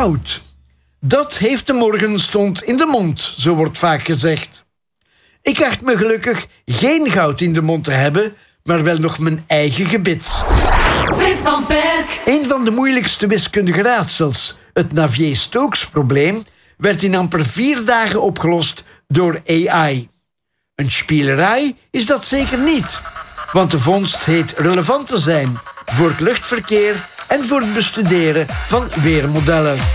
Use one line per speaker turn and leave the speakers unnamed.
goud. Dat heeft de morgenstond in de mond, zo wordt vaak gezegd. Ik acht me gelukkig geen goud in de mond te hebben, maar wel nog mijn eigen gebit.
Frits van Perk.
Een van de moeilijkste wiskundige raadsels, het Navier-Stokes-probleem, werd in amper 4 dagen opgelost door AI. Een spielerij is dat zeker niet, want de vondst heet relevant te zijn voor het luchtverkeer en voor het bestuderen van weermodellen.